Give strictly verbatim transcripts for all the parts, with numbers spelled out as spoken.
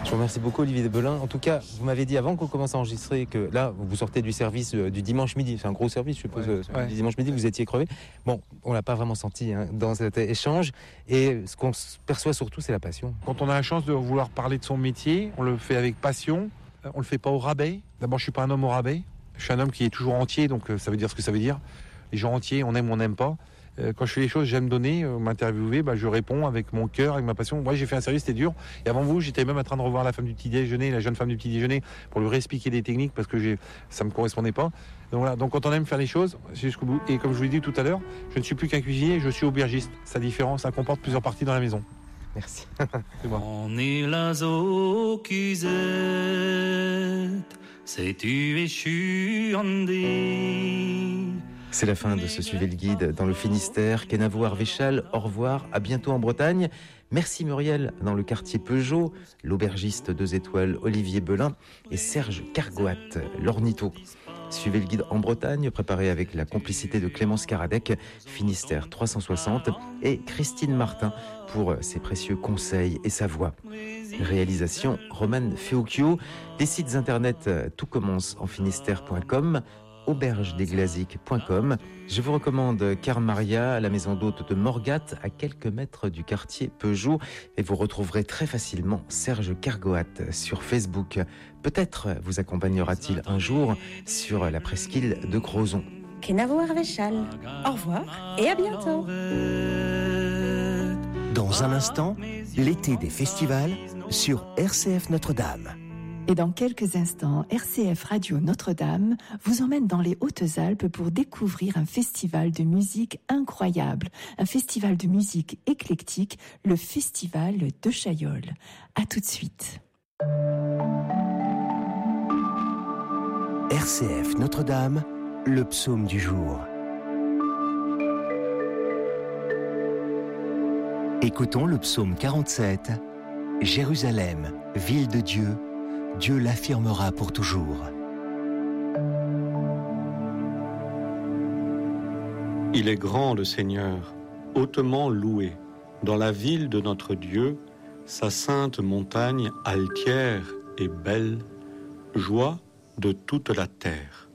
Je vous remercie beaucoup, Olivier Belin. En tout cas, vous m'avez dit avant qu'on commence à enregistrer que là, vous sortez du service du dimanche midi. C'est un gros service, je suppose. Ouais, ouais. Du dimanche midi, vous étiez crevé. Bon, on l'a pas vraiment senti hein, dans cet échange. Et ce qu'on perçoit surtout, c'est la passion. Quand on a la chance de vouloir parler de son métier, on le fait avec passion. On le fait pas au rabais. D'abord, je suis pas un homme au rabais. Je suis un homme qui est toujours entier, donc ça veut dire ce que ça veut dire. Les gens entiers, on aime ou on n'aime pas. Quand je fais les choses, j'aime donner, euh, m'interviewer, bah, je réponds avec mon cœur, avec ma passion. Moi, j'ai fait un service, c'était dur. Et avant vous, j'étais même en train de revoir la femme du petit déjeuner, la jeune femme du petit déjeuner, pour lui réexpliquer des techniques parce que j'ai, ça me correspondait pas. Donc voilà. Donc quand on aime faire les choses, c'est jusqu'au bout. Et comme je vous l'ai dit tout à l'heure, je ne suis plus qu'un cuisinier, je suis aubergiste. Sa différence, ça comporte plusieurs parties dans la maison. Merci. C'est bon. On est la zocusette, c'est tu et chuandé. C'est la fin de ce Suivez le Guide dans le Finistère. Kenavo Arvéchal, au revoir, à bientôt en Bretagne. Merci Muriel dans le quartier Peugeot, l'aubergiste deux étoiles Olivier Belin et Serge Cargoat, l'ornitho. Suivez le Guide en Bretagne, préparé avec la complicité de Clémence Karadec, Finistère trois cent soixante, et Christine Martin pour ses précieux conseils et sa voix. Réalisation Romane Feocchio. Les sites internet tout commence en finistère point com, auberge des glasiques point com. Je vous recommande Car Maria, à la maison d'hôte de Morgat, à quelques mètres du quartier Peugeot. Et vous retrouverez très facilement Serge Cargoat sur Facebook. Peut-être vous accompagnera-t-il un jour sur la presqu'île de Crozon. Kenavo Arvéchal. Au revoir et à bientôt. Dans un instant, l'été des festivals sur R C F Notre-Dame. Et dans quelques instants, R C F Radio Notre-Dame vous emmène dans les Hautes-Alpes pour découvrir un festival de musique incroyable, un festival de musique éclectique, le Festival de Chaillol. À tout de suite. R C F Notre-Dame, le psaume du jour. Écoutons le psaume quarante-sept. Jérusalem, ville de Dieu, Dieu l'affirmera pour toujours. Il est grand le Seigneur, hautement loué. Dans la ville de notre Dieu, sa sainte montagne altière et belle, joie de toute la terre.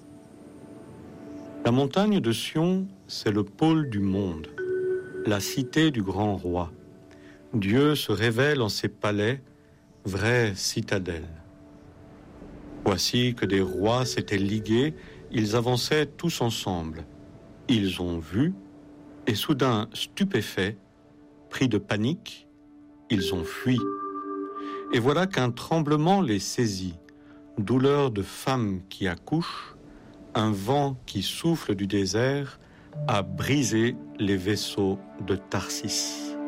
La montagne de Sion, c'est le pôle du monde, la cité du grand roi. Dieu se révèle en ses palais, vraie citadelle. Voici que des rois s'étaient ligués, ils avançaient tous ensemble. Ils ont vu, et soudain stupéfaits, pris de panique, ils ont fui. Et voilà qu'un tremblement les saisit, douleur de femme qui accouche, un vent qui souffle du désert a brisé les vaisseaux de Tarsis.